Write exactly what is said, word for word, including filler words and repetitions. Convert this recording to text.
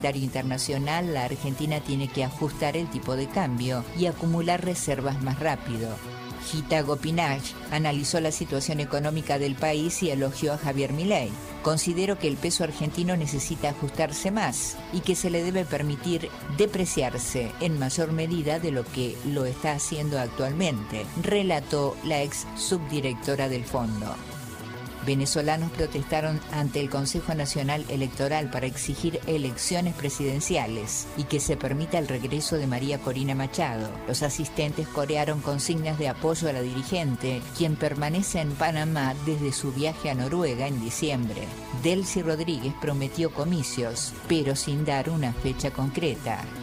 internacional, la Argentina tiene que ajustar el tipo de cambio y acumular reservas más rápido. Gita Gopinath analizó la situación económica del país y elogió a Javier Milei. Considero que el peso argentino necesita ajustarse más y que se le debe permitir depreciarse en mayor medida de lo que lo está haciendo actualmente, relató la ex subdirectora del fondo. Venezolanos protestaron ante el Consejo Nacional Electoral para exigir elecciones presidenciales y que se permita el regreso de María Corina Machado. Los asistentes corearon consignas de apoyo a la dirigente, quien permanece en Panamá desde su viaje a Noruega en diciembre. Delcy Rodríguez prometió comicios, pero sin dar una fecha concreta.